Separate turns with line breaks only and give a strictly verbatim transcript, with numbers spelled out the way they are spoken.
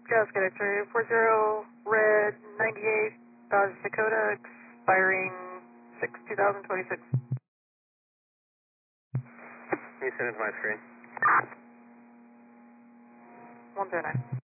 Just get X-ray four zero, red ninety-eight, Dodge Dakota, expiring six two thousand twenty-six.
Can you send it to my screen?
one zero nine.